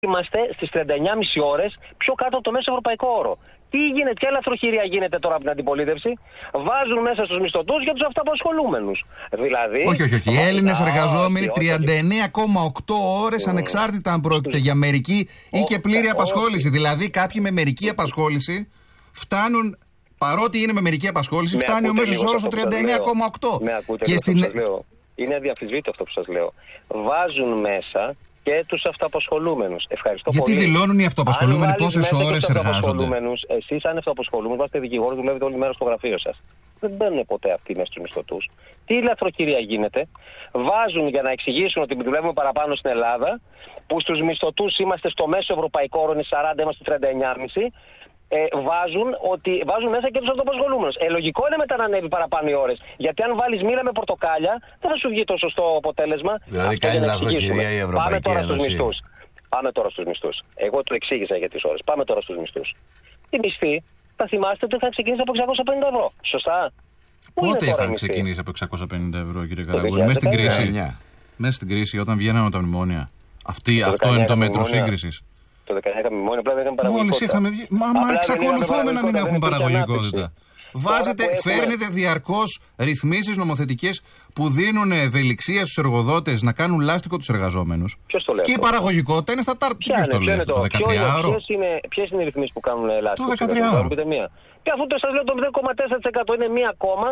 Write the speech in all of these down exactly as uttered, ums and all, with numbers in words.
είμαστε στις τριάντα εννιά και μισή ώρες πιο κάτω από το μέσο ευρωπαϊκό όρο. Τι γίνεται, ποια ελαφροχειρία γίνεται τώρα από την αντιπολίτευση? Βάζουν μέσα στους μισθωτούς για τους αυτοαπασχολούμενους. Δηλαδή. Όχι, όχι, όχι. Οι Έλληνες εργαζόμενοι τριάντα εννέα κόμμα οκτώ ώρες ανεξάρτητα αν πρόκειται για μερική ή και πλήρη απασχόληση. Δηλαδή, κάποιοι με μερική απασχόληση φτάνουν. Παρότι είναι με μερική απασχόληση, με φτάνει ο μέσος όρος στο τριάντα εννέα κόμμα οκτώ. Με ακούτε, και στην... Είναι αδιαφυσβήτητο αυτό που σας λέω. Βάζουν μέσα και τους αυτοαπασχολούμενους. Ευχαριστώ Γιατί πολύ. Γιατί δηλώνουν οι αυτοαπασχολούμενοι πόσες ώρες εργάζονται? Εσείς, αν αυτοαπασχολούμενοι, είστε δικηγόροι, δουλεύετε όλη μέρα στο γραφείο σας. Δεν μπαίνουν ποτέ αυτοί μέσα στους μισθωτούς. Τι ηλεκτροκυρία γίνεται? Βάζουν για να εξηγήσουν ότι δουλεύουμε παραπάνω στην Ελλάδα, που στους μισθωτούς είμαστε στο μέσο ευρωπαϊκό όρο, είναι σαράντα, είμαστε τριάντα εννιά κόμμα πέντε. Ε, βάζουν, ότι, βάζουν μέσα και τους αυτοαπασχολούμενους. Ε, λογικό είναι μετά να ανέβει παραπάνω οι ώρες. Γιατί αν βάλεις μήλα με πορτοκάλια, δεν θα σου βγει το σωστό αποτέλεσμα. Δηλαδή κάνει λαθροχειρία η Ευρωπαϊκή Πάμε τώρα Ένωση. στους μισθούς. Πάμε τώρα στους μισθούς. Εγώ το εξήγησα για τις ώρες. Πάμε τώρα στους μισθούς. Η μισθή, θα θυμάστε ότι θα ξεκινήσει από εξακόσια πενήντα ευρώ. Σωστά? Πότε είχαν ξεκινήσει από εξακόσια πενήντα ευρώ, κύριε Καραγκούνη? Μέσα στην κρίση. Μέσα στην κρίση, όταν βγαίναμε από τα μνημόνια. Αυτή, αυτό είναι το μέτρο σύγκρισης. Το δεκαεννιά είχαμε μνημόνιο, απλά δεν είχαμε παραγωγικότητα. Μόλις είχαμε βγει. Μα, μα εξακολουθούμε να μην έχουμε παραγωγικότητα. Βάζετε, φέρνετε διαρκώς ρυθμίσεις νομοθετικές που δίνουν ευελιξία στους εργοδότες να κάνουν λάστιχο τους εργαζόμενους. Ποιος το λέει? Και η παραγωγικότητα είναι στα τάρτα. Ποιος το λέει? Το δεκατριάωρο. Ποιες είναι οι ρυθμίσεις που κάνουν λάστιχο? Το δεκατριάωρο. Και αφού το σας λέω το μηδέν κόμμα τέσσερα τοις εκατό είναι μία ακόμα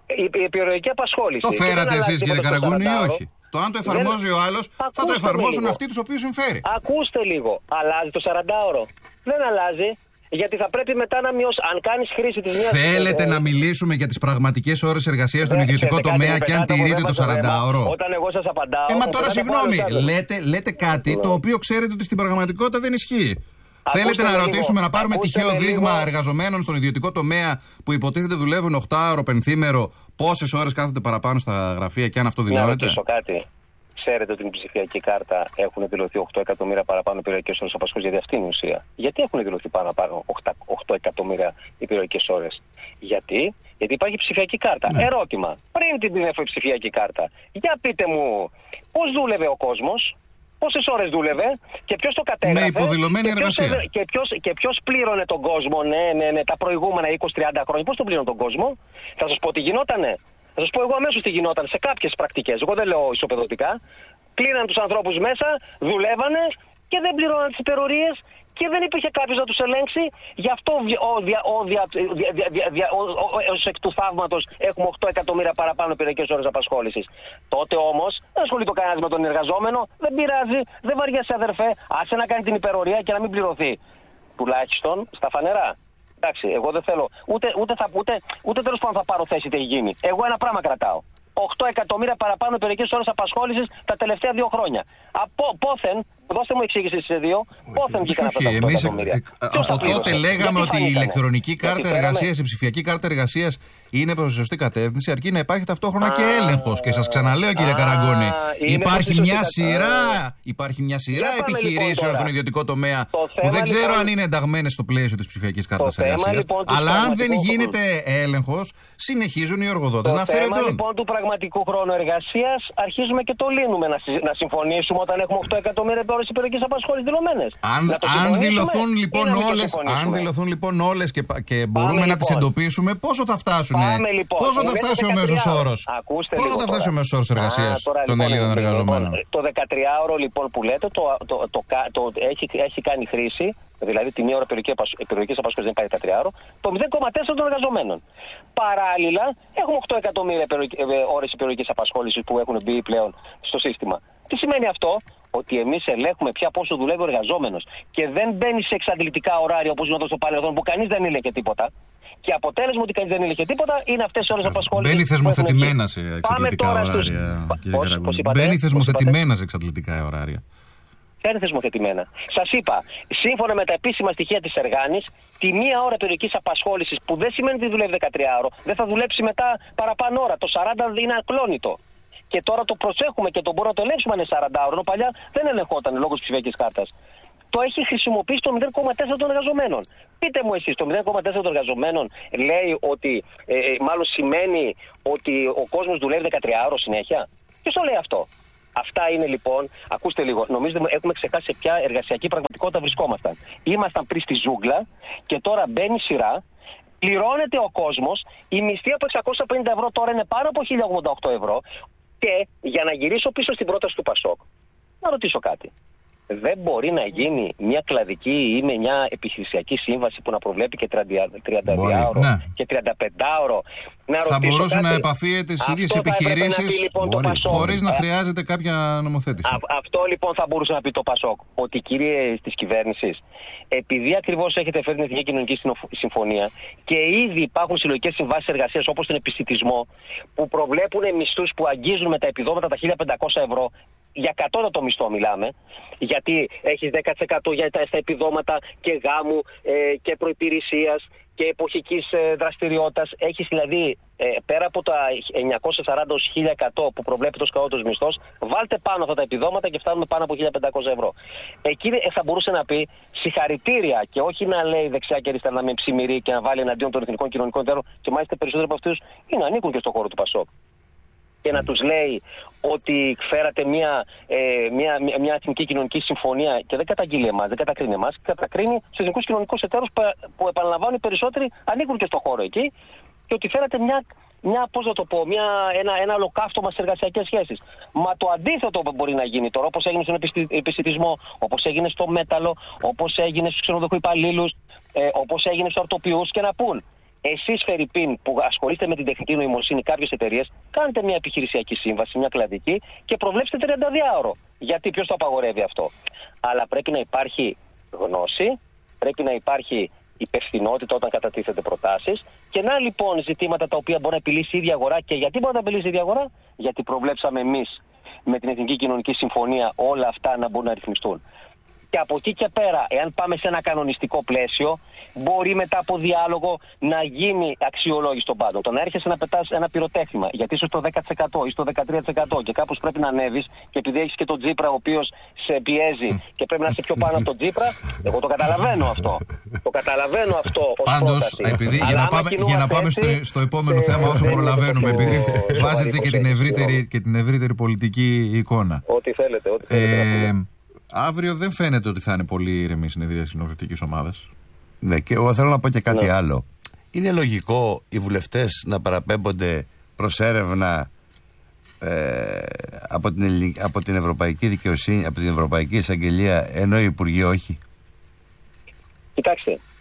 η επιρροϊκή απασχόληση. Το φέρατε εσείς, κύριε Καραγκούνη, ή όχι? Το αν το εφαρμόζει ο άλλος, θα το εφαρμόσουν αυτοί τους οποίους συμφέρει. Ακούστε λίγο. Αλλάζει το σαραντάωρο? Δεν αλλάζει. Γιατί θα πρέπει μετά να μειώσει. Αν κάνεις χρήση της μιας. Θέλετε να μιλήσουμε για τις πραγματικές ώρες εργασίας στον ιδιωτικό τομέα και αν τηρείτε το σαραντάωρο? Όταν εγώ σας απαντάω. Ε, μα τώρα συγγνώμη, λέτε, λέτε κάτι το οποίο ξέρετε ότι στην πραγματικότητα δεν ισχύει. Θέλετε να ρωτήσουμε, να πάρουμε τυχαίο δείγμα εργαζομένων στον ιδιωτικό τομέα που υποτίθεται δουλεύουν οκτάωρο, πενθήμερο, πόσες ώρες κάθονται παραπάνω στα γραφεία και αν αυτό δηλώνεται? Να ρωτήσω κάτι. Ξέρετε ότι την ψηφιακή κάρτα έχουν δηλωθεί οκτώ εκατομμύρια παραπάνω περιοδικές ώρες απασχόλησης? Γιατί αυτή είναι η ουσία. Γιατί έχουν δηλωθεί πάνω από οκτώ εκατομμύρια οι περιοδικές ώρες? Γιατί? Γιατί υπάρχει ψηφιακή κάρτα. Ναι. Ερώτημα. Πριν την ψηφιακή κάρτα, για πείτε μου, πώς δούλευε ο κόσμος? Πόσες ώρες δούλευε και ποιος το κατέγραφε? Με υποδηλωμένη εργασία. Και ποιος, και, ποιος, και ποιος πλήρωνε τον κόσμο, ναι, ναι, ναι, τα προηγούμενα είκοσι τριάντα χρόνια? Πώς τον πλήρωνε τον κόσμο? Θα σας πω τι γινότανε. Θα σας πω εγώ αμέσως τι γινόταν σε κάποιες πρακτικές. Εγώ δεν λέω ισοπεδωτικά. Κλείναν τους ανθρώπους μέσα, δουλεύανε και δεν πλήρωναν τις υπερορίες και δεν υπήρχε κάποιος να τους ελέγξει. Γι' αυτό ως εκ του θαύματος έχουμε οκτώ εκατομμύρια παραπάνω περιοδικές ώρες απασχόλησης. Τότε όμως δεν ασχολείται κανένας με τον εργαζόμενο. Δεν πειράζει, δεν βαριέσαι αδερφέ. Άσε να κάνει την υπερορία και να μην πληρωθεί. Τουλάχιστον στα φανερά. Εντάξει, εγώ δεν θέλω. Ούτε, ούτε, θα, ούτε, ούτε τέλος πάντων θα πάρω θέση τι έχει γίνει. Εγώ ένα πράγμα κρατάω. οκτώ εκατομμύρια παραπάνω περιοδικές ώρες απασχόλησης τα τελευταία δύο χρόνια. Από πόθεν, δώστε μου εξήγηση στις δύο, πόθεν βγήκαν αυτά τα οκτώ εκατομμύρια. Από τότε λέγαμε ότι η ηλεκτρονική κάρτα εργασίας, η ψηφιακή κάρτα εργασίας είναι προς τη σωστή κατεύθυνση, αρκεί να υπάρχει ταυτόχρονα και έλεγχος. Και σας ξαναλέω, κύριε Καραγκούνη, υπάρχει μια σειρά, υπάρχει μια σειρά επιχειρήσεων στον ιδιωτικό τομέα που δεν ξέρω αν είναι ενταγμένες στο πλαίσιο της ψηφιακής κάρτας εργασίας. Αλλά αν δεν γίνεται έλεγχος, συνεχίζουν οι εργοδότες να αφαιρετούν. Πραγματικού χρόνου εργασίας, αρχίζουμε και το λύνουμε να, να συμφωνήσουμε όταν έχουμε οκτώ εκατομμύρια ώρες υπηρετικής απασχόλησης δηλωμένες. Αν, αν δηλωθούν λοιπόν όλες, αν δηλωθούν λοιπόν όλες και, και μπορούμε Πάμε να λοιπόν. τις εντοπίσουμε, πόσο θα φτάσουν, λοιπόν. πόσο θα φτάσει ο μέσος όρος, πόσο θα φτάσει ο μέσος όρος εργασίας των λοιπόν, Ελλήνων εργαζομένων? Λοιπόν, το δεκατριάωρο λοιπόν που λέτε το, το, το, το, το, το έχει, έχει κάνει χρήση, δηλαδή τη μία ώρα περιοδικής απασχόλησης δεν υπάρχει δεκατριάωρο, το μηδέν κόμμα τέσσερα των εργαζομένων. Παράλληλα, έχουμε οκτώ εκατομμύρια ώρες περιοδικής απασχόλησης που έχουν μπει πλέον στο σύστημα. Τι σημαίνει αυτό? Ότι εμείς ελέγχουμε πια πόσο δουλεύει ο εργαζόμενος και δεν μπαίνει σε εξαντλητικά ωράρια όπως γινόταν στο παρελθόν που κανείς δεν έλεγε τίποτα. Και αποτέλεσμα ότι κανείς δεν έλεγε τίποτα είναι αυτές οι ώρες απασχόλησης. Μπαίνει θεσμοθετημένα σε εξαντλητικά ωράρια. Μπαίνει θεσμοθετημένα σε εξαντλητικά ωράρια. Ποια είναι θεσμοθετημένα? Σας είπα, σύμφωνα με τα επίσημα στοιχεία της Εργάνης, τη μία ώρα περιοδικής απασχόλησης, που δεν σημαίνει ότι δουλεύει δεκατριάωρο, δεν θα δουλέψει μετά παραπάνω ώρα. Το σαράντα είναι ακλόνητο. Και τώρα το προσέχουμε και το μπορούμε να το ελέγξουμε αν είναι σαράντα ώρα. Παλιά δεν ελεγχόταν λόγω της ψηφιακής κάρτας. Το έχει χρησιμοποιήσει το μηδέν κόμμα τέσσερα των εργαζομένων. Πείτε μου εσείς, το μηδέν κόμμα τέσσερα των εργαζομένων λέει ότι, ε, μάλλον σημαίνει ότι ο κόσμος δουλεύει δεκατριάωρο συνέχεια? Ποιος το λέει αυτό? Αυτά είναι λοιπόν, ακούστε λίγο, νομίζω έχουμε ξεχάσει σε ποια εργασιακή πραγματικότητα βρισκόμασταν. Ήμασταν πριν στη ζούγκλα και τώρα μπαίνει σειρά, πληρώνεται ο κόσμος, η μισθή από εξακόσια πενήντα ευρώ τώρα είναι πάνω από χίλια ογδόντα οκτώ ευρώ και για να γυρίσω πίσω στην πρόταση του Πασόκ, να ρωτήσω κάτι. Δεν μπορεί να γίνει μια κλαδική ή με μια επιχειρησιακή σύμβαση που να προβλέπει και τριαντάωρο ναι. και τριανταπεντάωρο. Να θα μπορούσε κάτι. να επαφίεται στις ίδιες επιχειρήσεις λοιπόν, χωρίς να χρειάζεται κάποια νομοθέτηση. Α, αυτό λοιπόν θα μπορούσε να πει το Πασόκ. Ότι κύριε της κυβέρνησης, επειδή ακριβώς έχετε φέρει την Εθνική Κοινωνική Συμφωνία και ήδη υπάρχουν συλλογικές συμβάσεις εργασίας όπως τον επισιτισμό που προβλέπουν μισθούς που αγγίζουν με τα επιδόματα τα χίλια πεντακόσια ευρώ. Για κατώτατο μισθό μιλάμε, γιατί έχεις δέκα τοις εκατό για τα, στα επιδόματα και γάμου ε, και προϋπηρεσίας και εποχικής ε, δραστηριότητας. Έχεις δηλαδή ε, πέρα από τα εννιακόσια σαράντα έως χίλια εκατό που προβλέπει το κατώτατος μισθός, βάλτε πάνω αυτά τα επιδόματα και φτάνουμε πάνω από χίλια πεντακόσια ευρώ. Εκεί ε, θα μπορούσε να πει συγχαρητήρια και όχι να λέει δεξιά και αριστερά να με ψημυρεί και να βάλει εναντίον των εθνικών κοινωνικών εταίρων και μάλιστα περισσότεροι από αυτούς είναι ανήκουν και στον χώρο του Πασόκ. Και να τους λέει ότι φέρατε μια, ε, μια, μια, μια εθνική κοινωνική συμφωνία και δεν καταγγείλει εμάς, δεν κατακρίνει εμάς, κατακρίνει τους εθνικούς κοινωνικούς εταίρους που, που επαναλαμβάνουν οι περισσότεροι ανήκουν και στον χώρο εκεί και ότι φέρατε μια, μια πώς να το πω, μια, ένα, ένα ολοκαύτωμα σε εργασιακές σχέσεις. Μα το αντίθετο μπορεί να γίνει τώρα, όπως έγινε στον επισιτισμό, όπως έγινε στο μέταλλο, όπως έγινε στους ξενοδοχοϊπαλλήλους, ε, όπως έγινε στους αρτοποιούς και να πούν. Εσείς, Φερρυπίν, που ασχολείστε με την τεχνητή νοημοσύνη, κάποιες εταιρείες, κάνετε μια επιχειρησιακή σύμβαση, μια κλαδική και προβλέψτε τριαντάωρο. Γιατί, ποιος το απαγορεύει αυτό? Αλλά πρέπει να υπάρχει γνώση, πρέπει να υπάρχει υπευθυνότητα όταν κατατίθεται προτάσεις και να λοιπόν ζητήματα τα οποία μπορεί να επιλύσει η ίδια αγορά. Και γιατί μπορεί να επιλύσει η ίδια αγορά? Γιατί προβλέψαμε εμείς με την Εθνική Κοινωνική Συμφωνία όλα αυτά να μπορούν να ρυθμιστούν. Και από εκεί και πέρα, εάν πάμε σε ένα κανονιστικό πλαίσιο, μπορεί μετά από διάλογο να γίνει αξιολόγηση των πάντων. Το να έρχεσαι να πετάς ένα πυροτέχνημα, γιατί είσαι στο δέκα τοις εκατό ή στο δεκατρία τοις εκατό και κάπως πρέπει να ανέβεις, και επειδή έχεις και τον Τσίπρα ο οποίος σε πιέζει και πρέπει να είσαι πιο πάνω από τον Τσίπρα, εγώ το καταλαβαίνω αυτό. Το καταλαβαίνω αυτό. Πάντως, επειδή, για να πάμε, για να πάμε στο, στο επόμενο θέμα όσο προλαβαίνουμε, επειδή βάζετε και την, ευρύτερη, και την ευρύτερη πολιτική εικόνα. Ό,τι θέλετε, ό,τι θέλετε. Ε, Αύριο δεν φαίνεται ότι θα είναι πολύ ηρεμή η συνεδρία της κοινοβουλευτικής ομάδας. Ναι, και εγώ θέλω να πω και κάτι ναι. άλλο. Είναι λογικό οι βουλευτές να παραπέμπονται προς έρευνα ε, από, την Ελλη... από την Ευρωπαϊκή Δικαιοσύνη, από την Ευρωπαϊκή Εισαγγελία, ενώ οι Υπουργοί όχι? Κοιτάξτε,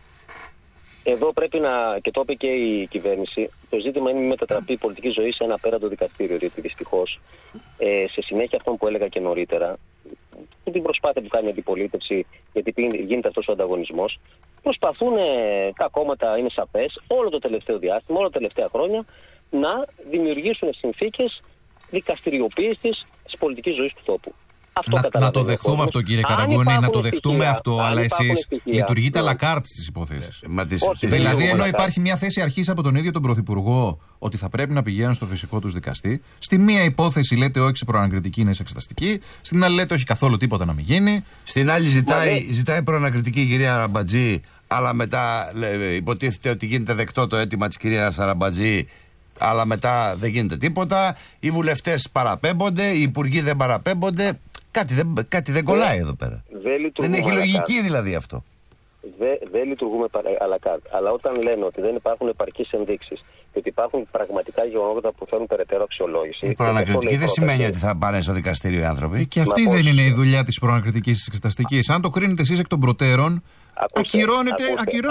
εδώ πρέπει να, και το είπε και η κυβέρνηση, το ζήτημα είναι η μετατραπή πολιτική ζωή σε ένα απέραντο δικαστήριο. Γιατί δυστυχώς, ε, σε συνέχεια αυτών που έλεγα και νωρίτερα, την προσπάθεια που κάνει η αντιπολίτευση, γιατί γίνεται αυτός ο ανταγωνισμός, προσπαθούν τα κόμματα, είναι σαπές, όλο το τελευταίο διάστημα, όλα τα τελευταία χρόνια, να δημιουργήσουν συνθήκες δικαστηριοποίησης της πολιτικής ζωής του τόπου. Αυτό να, να το δεχτούμε αυτό, κύριε Καραγκούνη, να το δεχτούμε στοιχεία, αυτό, αλλά εσείς λειτουργείτε à la carte στις υποθέσεις. Δηλαδή, ενώ υπάρχει μια θέση αρχής από τον ίδιο τον Πρωθυπουργό ότι θα πρέπει να πηγαίνουν στο φυσικό τους δικαστή, στη μία υπόθεση λέτε όχι σε προανακριτική, είναι σε εξεταστική, στην άλλη λέτε όχι καθόλου τίποτα να μην γίνει. Στην άλλη ζητάει, ζητάει προανακριτική η κυρία Αραμπατζή, αλλά μετά λέει, υποτίθεται ότι γίνεται δεκτό το αίτημα της κυρίας Αραμπατζή, αλλά μετά δεν γίνεται τίποτα. Οι βουλευτές παραπέμπονται, οι υπουργοί δεν παραπέμπονται. Κάτι δεν, κάτι δεν κολλάει εδώ πέρα. Δεν, δεν έχει λογική δηλαδή αυτό. Δεν δε λειτουργούμε à la carte. Αλλά όταν λένε ότι δεν υπάρχουν επαρκείς ενδείξεις και ότι υπάρχουν πραγματικά γεγονότα που θέλουν περαιτέρω αξιολόγηση. Η προανακριτική δεν σημαίνει ότι θα πάνε στο δικαστήριο οι άνθρωποι. Και αυτή δεν είναι η δουλειά της προανακριτικής της εξεταστικής. Αν το κρίνετε εσείς εκ των προτέρων, ακυρώνετε.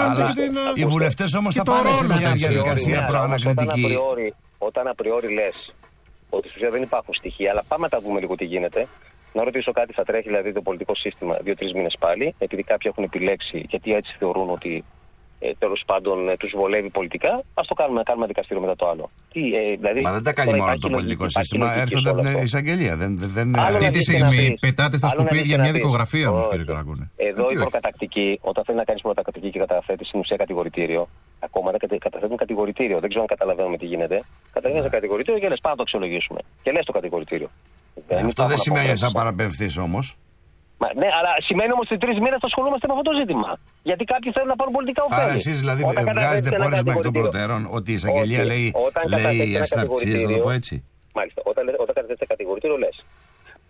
Οι βουλευτές όμως θα πάνε σε μια διαδικασία προανακριτική. Όταν απριόρι λες ότι στην ουσία δεν υπάρχουν στοιχεία, αλλά πάμε να τα δούμε λίγο τι γίνεται. Να ρωτήσω κάτι, θα τρέχει δηλαδή το πολιτικό σύστημα δύο-τρεις μήνες πάλι, επειδή κάποιοι έχουν επιλέξει, γιατί έτσι θεωρούν ότι ε, τέλος πάντων ε, τους βολεύει πολιτικά, ας το κάνουμε, να κάνουμε δικαστήριο μετά το άλλο. Τι, ε, δηλαδή, Μα δεν τα κάνει μόνο το πολιτικό σύστημα, έρχονται από την εισαγγελία. Δεν, δεν... Αυτή τη στιγμή πετάτε στα σκουπίδια μια δικογραφία όμως, κύριε Καραγκούνη. Εδώ η προκατακτική, όταν θέλει να κάνει προκατακτική και καταθέτει στην ουσία κατηγορητήριο, ακόμα δεν καταθέτουν κατηγορητήριο, δεν ξέρω αν καταλαβαίνουμε τι γίνεται. Καταθέτουν κατηγορητήριο και λες πάμε να το αξιολογήσουμε. Και λες το κατηγορητήριο. Δεν αυτό δεν σημαίνει ότι θα παραπεμφθείς όμως. Μα, ναι, αλλά σημαίνει όμως ότι τρεις μήνες θα ασχολούμαστε με αυτό το ζήτημα. Γιατί κάποιοι θέλουν να πάρουν πολιτικά ωφέλη. Άρα εσείς δηλαδή βγάζετε πόρισμα εκ των προτέρων ότι η εισαγγελία λέει, λέει αστατησίες, να το πω έτσι. Μάλιστα, όταν, όταν καταθέτεις κατηγορητήριο λες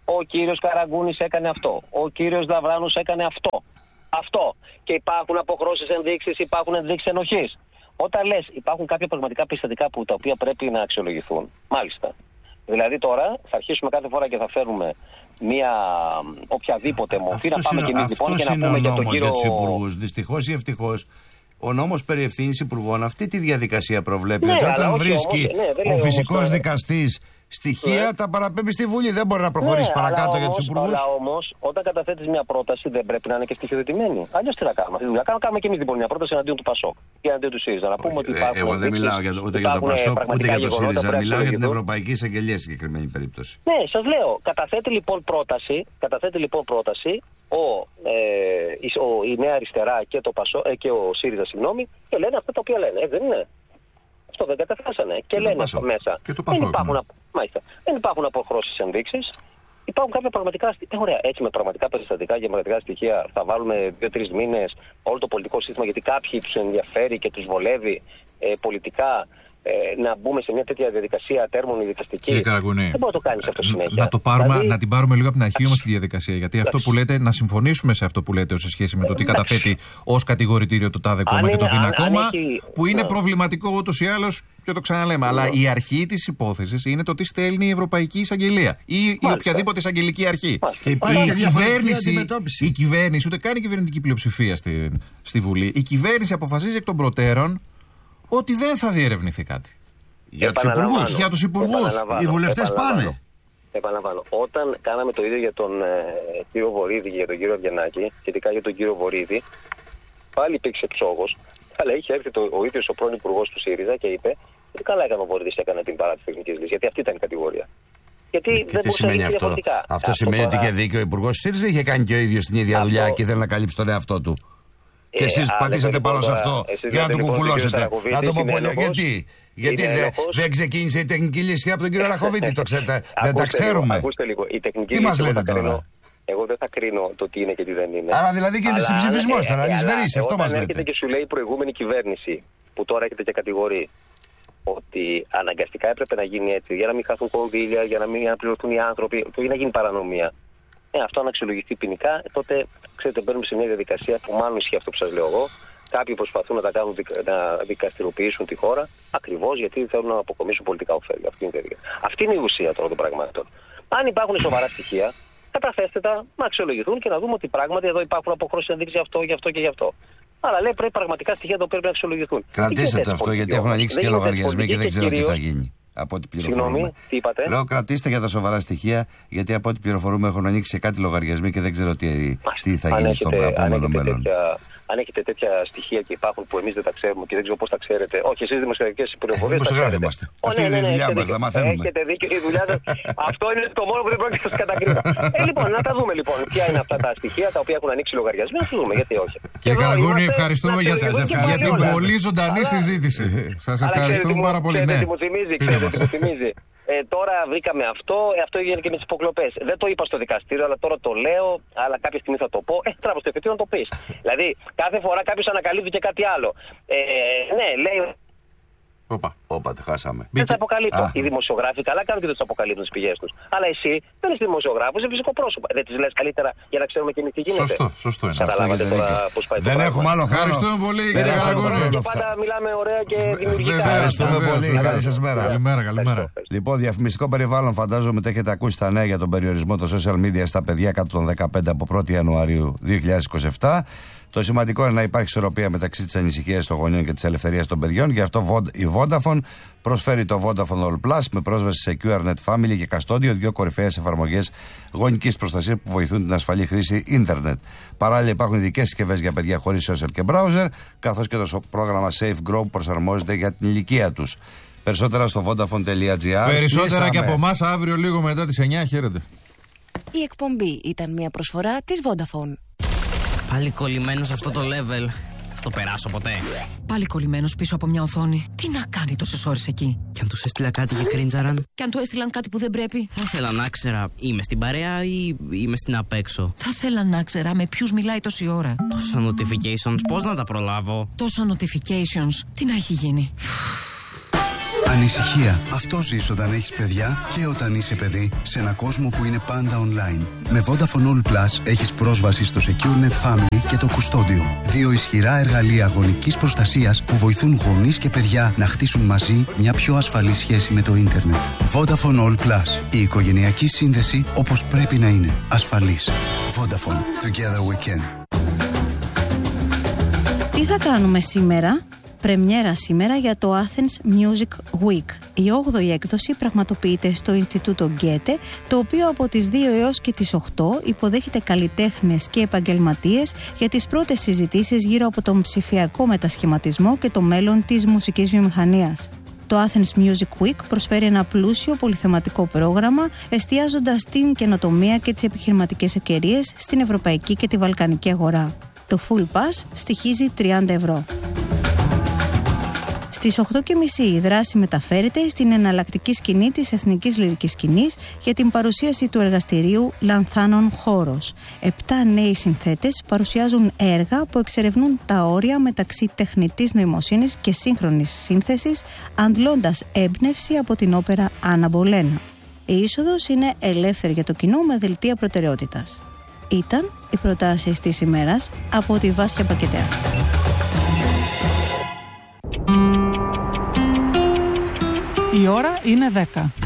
Ο κύριος Καραγκούνης έκανε αυτό. Ο κύριος Δαβράνος έκανε αυτό. Αυτό. Και υπάρχουν αποχρώσεις ενδείξεις, υπάρχουν ενδείξεις ενοχής. Όταν λες υπάρχουν κάποια πραγματικά περιστατικά που τα οποία πρέπει να αξιολογηθούν. Μάλιστα. Δηλαδή τώρα θα αρχίσουμε κάθε φορά και θα φέρουμε μια οποιαδήποτε μορφή να πάμε και εμείς λοιπόν και να πούμε για τον κύριο. Δυστυχώς ή ευτυχώς. Ο νόμος περί ευθύνης υπουργών αυτή τη διαδικασία προβλέπει. Ναι, ότι όταν όχι, βρίσκει όμως, ναι, ο φυσικός όμως, δικαστής στοιχεία, ναι. τα παραπέμπει στη Βουλή. Δεν μπορεί να προχωρήσει ναι, παρακάτω αλλά για τους όμως, υπουργούς. Αλλά όμως, όταν καταθέτεις μια πρόταση, δεν πρέπει να είναι και στοιχειοδετημένη. Αλλιώς τι να κάνουμε. Αυτή τη δουλειά κάνουμε και εμείς λοιπόν μια πρόταση εναντίον του Πασόκ ή εναντίον του ΣΥΡΙΖΑ. Να πούμε ότι υπάρχουν. Εγώ δεν μιλάω για το, ούτε για το Πασόκ ούτε για το ΣΥΡΙΖΑ. Μιλάω για την Ευρωπαϊκή Εισαγγελία συγκεκριμένη περίπτωση. Ναι, σας λέω. Καταθέτει λοιπόν πρόταση, καταθέτει λοιπόν πρόταση ο, ε, η, ο, η Νέα Αριστερά και, το Πασό, ε, και ο ΣΥΡΙΖΑ, συγγνώμη, και λένε αυτά τα οποία λένε. Ε, δεν είναι. Αυτό δεν καταθέσανε. Και, και λένε αυτό μέσα. Και το Πασόκ, δεν, υπάρχουν, ναι. μάλιστα, δεν υπάρχουν αποχρώσεις ενδείξεις. Υπάρχουν κάποια πραγματικά στοιχεία. Ε, ωραία, έτσι με πραγματικά περιστατικά και πραγματικά στοιχεία θα βάλουμε δύο-τρεις μήνες όλο το πολιτικό σύστημα, γιατί κάποιοι τους ενδιαφέρει και τους βολεύει ε, πολιτικά ε, να μπούμε σε μια τέτοια διαδικασία τέρμονη δικαστική. Κύριε Καραγκούνη, δεν μπορεί να το κάνεις αυτό συνέχεια. Να, το πάρουμε, δηλαδή, να την πάρουμε λίγο από την αρχή όμως τη διαδικασία. Γιατί αυτό που λέτε, να συμφωνήσουμε σε αυτό που λέτε σε σχέση με το τι καταθέτει ως κατηγορητήριο το τάδε κόμμα και το δίνα κόμμα, που είναι προβληματικό ούτως ή άλλως. Και το ξαναλέμε, αλλά η αρχή της υπόθεσης είναι το τι στέλνει η Ευρωπαϊκή Εισαγγελία ή η οποιαδήποτε εισαγγελική αρχή. Η, η, κυβέρνηση, η κυβέρνηση, ούτε καν η κυβερνητική πλειοψηφία στη, στη Βουλή, η κυβέρνηση αποφασίζει εκ των προτέρων ότι δεν θα διερευνηθεί κάτι. Για τους υπουργούς. Για τους υπουργούς. Οι βουλευτές πάνε. Επαναλαμβάνω. Όταν κάναμε το ίδιο για τον ε, κύριο Βορίδη και για τον κύριο Αβγενάκη, σχετικά για τον κύριο Βορίδη, πάλι υπήρξε ψόγος. Αλλά είχε έρθει το, ο ίδιος ο πρώην υπουργός του ΣΥΡΙΖΑ και είπε ότι καλά έκανε ο Βορίδης και έκανε την παράτηση τεχνικής λύσης. Γιατί αυτή ήταν η κατηγορία. Γιατί και δεν τι σημαίνει αυτό. Αυτό, αυτό σημαίνει τώρα... ότι είχε δίκιο ο υπουργός του ΣΥΡΙΖΑ ή είχε κάνει και ο ίδιος την ίδια αυτό... δουλειά και ήθελε να καλύψει τον εαυτό του. Ε, και εσείς πατήσατε πάνω σε αυτό για να τον κουκουλώσετε. Να το πω πολύ. Γιατί. Γιατί δεν ξεκίνησε η τεχνική λύση από τον κύριο Ραχοβίτη, το ξέρετε. Δεν τα ξέρουμε. Τι μας λέτε τώρα. Εγώ δεν θα κρίνω το τι είναι και τι δεν είναι. Άρα δηλαδή γίνεται συμψηφισμό τώρα, να εισβερίσει, αυτό μας λέτε. Όταν έρχεται και σου λέει η προηγούμενη κυβέρνηση, που τώρα έρχεται και κατηγορεί ότι αναγκαστικά έπρεπε να γίνει έτσι, για να μην χαθούν κονδύλια, για να μην αναπληρωθούν οι άνθρωποι, για να γίνει παρανομία. Ε, αυτό αν αξιολογηθεί ποινικά, τότε ξέρετε, μπαίνουμε σε μια διαδικασία που μάλλον ισχύει αυτό που σας λέω εγώ. Κάποιοι προσπαθούν να τα κάνουν, να δικαστηριοποιήσουν τη χώρα, ακριβώς γιατί θέλουν να αποκομίσουν πολιτικά ωφέλη. Αυτή είναι, Αυτή είναι η ουσία τώρα των πραγμάτων. Αν υπάρχουν σοβαρά στοιχεία, καταθέστε τα να αξιολογηθούν και να δούμε ότι πράγματι εδώ υπάρχουν αποχρώσεις ενδείξεις για αυτό, για αυτό και για αυτό. Αλλά λέει πρέπει πραγματικά στοιχεία τα οποία πρέπει να αξιολογηθούν. Κρατήστε το αυτό γιατί έχουν ανοίξει και λογαριασμοί και δεν ξέρω τι θα γίνει. Από ό,τι πληροφορούμε. Συγγνώμη, τι είπατε. Λέω κρατήστε για τα σοβαρά στοιχεία γιατί από ό,τι πληροφορούμε έχουν ανοίξει και κάτι λογαριασμοί και δεν ξέρω τι, τι θα γίνει στο επόμενο μέλλον. Αν έχετε τέτοια στοιχεία και υπάρχουν που εμείς δεν τα ξέρουμε και δεν ξέρω πώς τα ξέρετε. Όχι, εσείς δημοσιογραφικές πληροφορίες. Δημοσιογράφοι είμαστε. Αυτή είναι η δουλειά μας, θα μαθαίνουμε. Έχετε δίκιο, η δουλειά σας. Αυτό είναι το μόνο που δεν πρόκειται να σας κατακρίνω. Ε, λοιπόν, να τα δούμε λοιπόν. Ποια είναι αυτά τα στοιχεία τα οποία έχουν ανοίξει λογαριασμοί, να τα δούμε, γιατί όχι. Κύριε Καραγκούνη, ευχαριστούμε για την πολύ ζωντανή συζήτηση. Σας ευχαριστούμε πάρα πολύ. Ξέρετε τι μου θυμίζει. Ε, τώρα βρήκαμε αυτό, ε, αυτό έγινε και με τις υποκλοπές. Δεν το είπα στο δικαστήριο, αλλά τώρα το λέω, αλλά κάποια στιγμή θα το πω. Ε, τράβω στο εφετείο να το πεις. Δηλαδή, κάθε φορά κάποιος ανακαλύπτει και κάτι άλλο. Ε, ναι, λέει. Όπα. Όπα, το χάσαμε. Δεν τα αποκαλύπτω. Α. Οι δημοσιογράφοι καλά κάνουν και δεν τους αποκαλύπτουν τις πηγές τους. Αλλά εσύ δεν είσαι δημοσιογράφος, είσαι φυσικό πρόσωπο. Δεν τις λες καλύτερα για να ξέρουμε και εμείς τι γίνεται. Σωστό, σωστό είναι. Καταλάβατε τώρα πώς πάει. Δεν έχουμε άλλο χρόνο. Ευχαριστούμε πολύ, κύριε Καραγκούνη. Και πάντα μιλάμε ωραία και δημιουργικά. Ευχαριστούμε πολύ. Καλή σας μέρα. Καλημέρα, καλημέρα. Λοιπόν, διαφημιστικό περιβάλλον, φαντάζομαι ότι έχετε ακούσει τα νέα για τον περιορισμό των social media στα παιδιά κάτω των δεκαπέντε από πρώτη Ιανουαρίου δύο χιλιάδες είκοσι επτά. Το σημαντικό είναι να υπάρχει ισορροπία μεταξύ της ανησυχίας των γονιών και της ελευθερίας των παιδιών. Γι' αυτό η Vodafone προσφέρει το Vodafone All Plus με πρόσβαση σε Secure Net Family και Custodial, δύο κορυφαίες εφαρμογές γονικής προστασίας που βοηθούν την ασφαλή χρήση ίντερνετ. Παράλληλα, υπάρχουν ειδικές συσκευές για παιδιά χωρίς social και browser, καθώς και το πρόγραμμα Safe Grow που προσαρμόζεται για την ηλικία τους. Περισσότερα στο vodafone τελεία gr. Περισσότερα Λύσαμε. Και από εμάς αύριο λίγο μετά τις εννιά. Χαίρετε. Η εκπομπή ήταν μια προσφορά της Vodafone. Πάλι κολλημένος σε αυτό το level. Θα το περάσω ποτέ. Πάλι κολλημένος πίσω από μια οθόνη. Τι να κάνει τόσες ώρες εκεί. Κι αν τους έστειλα κάτι και κρίντζαραν. Κι αν του έστειλαν κάτι που δεν πρέπει. Θα ήθελα να ξέρα, είμαι στην παρέα ή είμαι στην απέξω. Θα ήθελα να ξέρα με ποιους μιλάει τόση ώρα. Τόσα notifications, πώς να τα προλάβω. Τόσα notifications, τι να έχει γίνει. Ανησυχία. Αυτό ζεις όταν έχεις παιδιά και όταν είσαι παιδί σε ένα κόσμο που είναι πάντα online. Με Vodafone All Plus έχεις πρόσβαση στο SecureNet Family και το Κουστόντιο. Δύο ισχυρά εργαλεία γονικής προστασίας που βοηθούν γονείς και παιδιά να χτίσουν μαζί μια πιο ασφαλή σχέση με το ίντερνετ. Vodafone All Plus. Η οικογενειακή σύνδεση όπως πρέπει να είναι. Ασφαλής. Vodafone. Together we can. Τι θα κάνουμε σήμερα? Πρεμιέρα σήμερα για το Athens Music Week. Η όγδοη έκδοση πραγματοποιείται στο Ινστιτούτο Γκέτε, το οποίο από τις δύο έως και τις οκτώ υποδέχεται καλλιτέχνες και επαγγελματίες για τις πρώτες συζητήσεις γύρω από τον ψηφιακό μετασχηματισμό και το μέλλον της μουσικής βιομηχανίας. Το Athens Music Week προσφέρει ένα πλούσιο πολυθεματικό πρόγραμμα, εστιάζοντας στην καινοτομία και τις επιχειρηματικές ευκαιρίες στην ευρωπαϊκή και τη βαλκανική αγορά. Το Full Pass στοιχίζει τριάντα ευρώ. Στις οκτώ και μισή η δράση μεταφέρεται στην εναλλακτική σκηνή της Εθνικής Λυρικής Σκηνής για την παρουσίαση του εργαστηρίου Λανθάνων Χώρος. Επτά νέοι συνθέτες παρουσιάζουν έργα που εξερευνούν τα όρια μεταξύ τεχνητής νοημοσύνης και σύγχρονης σύνθεσης, αντλώντας έμπνευση από την όπερα Άννα Μπολένα. Η είσοδος είναι ελεύθερη για το κοινό με δελτία προτεραιότητας. Ήταν οι προτάσεις της ημέρας από τη Βάσια Πακετέα. Η ώρα είναι δέκα.